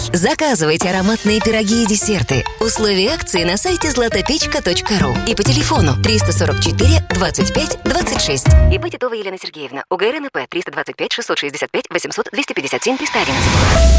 Заказывайте ароматные пироги и десерты. Условия акции на сайте zlatopechka.ru и по телефону 344 25 26. ИП Титова Елена Сергеевна. УГРНП 325 665 800 257 311.